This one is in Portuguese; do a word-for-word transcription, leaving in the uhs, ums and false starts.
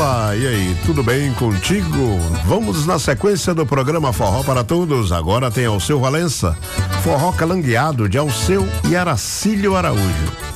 Olá, e aí, tudo bem contigo? Vamos na sequência do programa Forró para Todos. Agora tem Alceu Valença, Forró Calangueado de Alceu e Aracílio Araújo.